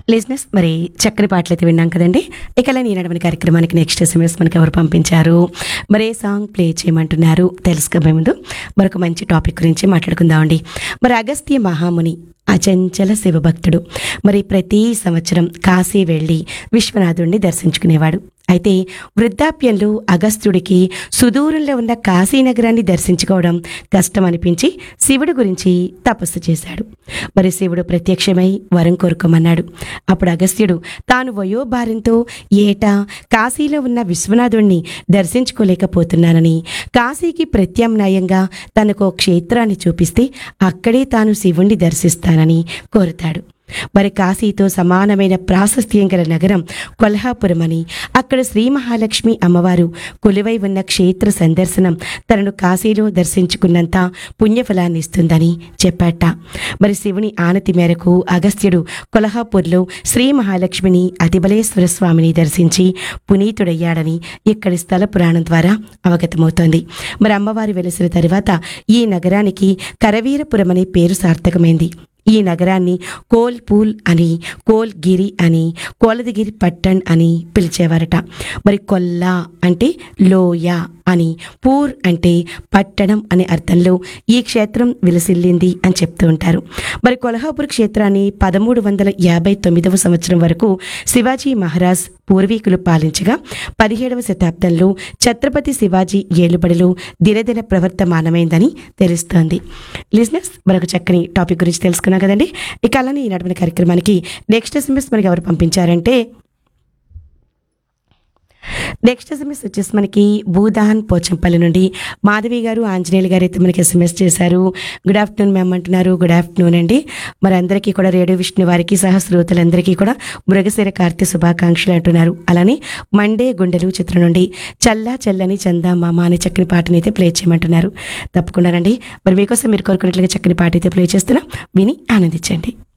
లిజినెస్ మరి చక్కని పాటలైతే విన్నాం కదండి. ఇక అలా ఈనాడు మన కార్యక్రమానికి నెక్స్ట్ ఎస్ఎంఎస్ మనకి ఎవరు పంపించారు, మరి ఏ సాంగ్ ప్లే చేయమంటున్నారు తెలుసుకోబోయే ముందు మరొక మంచి టాపిక్ గురించి మాట్లాడుకుందామండి. మరి అగస్త్య మహాముని అచంచల శివభక్తుడు. మరి ప్రతి సంవత్సరం కాశీ వెళ్ళి విశ్వనాథుడిని దర్శించుకునేవాడు. అయితే వృద్ధాప్యంలో అగస్త్యుడికి సుదూరంలో ఉన్న కాశీనగరాన్ని దర్శించుకోవడం కష్టం అనిపించి శివుడి గురించి తపస్సు చేశాడు. మరి శివుడు ప్రత్యక్షమై వరం కోరుకోమన్నాడు. అప్పుడు అగస్త్యుడు తాను వయోభారంతో ఏటా కాశీలో ఉన్న విశ్వనాథుణ్ణి దర్శించుకోలేకపోతున్నానని, కాశీకి ప్రత్యామ్నాయంగా తనకు క్షేత్రాన్ని చూపిస్తే అక్కడే తాను శివుణ్ణి దర్శిస్తానని కోరుతాడు. మరి కాశీతో సమానమైన ప్రాశస్త్యం గల నగరం కొల్హాపురం అని, అక్కడ శ్రీ మహాలక్ష్మి అమ్మవారు కొలువై ఉన్న క్షేత్ర సందర్శనం తనను కాశీలో దర్శించుకున్నంత పుణ్యఫలాన్ని ఇస్తుందని చెప్పాట. మరి శివుని ఆనతి మేరకు అగస్త్యుడు కొల్హాపూర్లో శ్రీ మహాలక్ష్మిని అతిబలేశ్వర స్వామిని దర్శించి పునీతుడయ్యాడని ఇక్కడి స్థల పురాణం ద్వారా అవగతమవుతోంది. మరి అమ్మవారు వెలిసిన తరువాత ఈ నగరానికి కరవీరపురం అనే పేరు సార్థకమైంది. ఈ నగరాన్ని కోల్పూల్ అని, కోల్గిరి అని, కోలదగిరి పట్టణ్ అని పిలిచేవారట. మరి కొల్లా అంటే లోయ అని, పూర్ అంటే పట్టణం అనే అర్థంలో ఈ క్షేత్రం విలసిల్లింది అని చెప్తూ ఉంటారు. మరి కొల్హాపూర్ క్షేత్రాన్ని 1359 సంవత్సరం వరకు శివాజీ మహారాజ్ పూర్వీకులు పాలించగా 17వ శతాబ్దంలో ఛత్రపతి శివాజీ ఏలుబడిలో దినదిన ప్రవర్తమానమైందని తెలుస్తోంది. లిజినెస్ మరొక చక్కని టాపిక్ గురించి తెలుసుకున్నాం కదండి. ఇక అలానే ఈ నడుమ కార్యక్రమానికి నెక్స్ట్ ఎస్ఎంఎస్ మనకి ఎవరు పంపించారంటే, నెక్స్ట్ ఎస్ఎంఎస్ వచ్చేసి మనకి భూదాన్ పోచంపల్లి నుండి మాధవి గారు, ఆంజనేయులు గారు అయితే మనకి ఎస్ఎంఎస్ చేశారు. గుడ్ ఆఫ్టర్నూన్ మ్యామ్ అంటున్నారు. గుడ్ ఆఫ్టర్నూన్ అండి. మరి అందరికీ కూడా రేడియో విష్ణు వారికి సహ శ్రోతలందరికీ కూడా మృగశిర కార్తె శుభాకాంక్షలు అంటున్నారు. అలానే మండే గుండెలు చిత్రం నుండి చల్లా చల్లని చందా మామ అనే చక్కని పాటని అయితే ప్లే చేయమంటున్నారు. తప్పకుండానండి. మరి మీకోసం మీరు కోరుకున్నట్లుగా చక్కని పాట అయితే ప్లే చేస్తున్నా, విని ఆనందించండి.